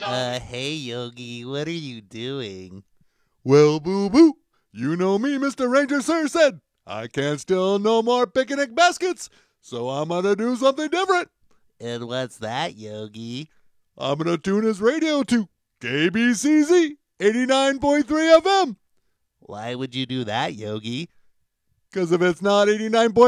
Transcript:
Hey Yogi, what are you doing? Well, boo-boo, you know me, Mr. Ranger Sir said. I can't steal no more picnic baskets, so I'm gonna do something different. And what's that, Yogi? I'm gonna tune his radio to KBCZ 89.3 FM. Why would you do that, Yogi? Because if it's not 89.3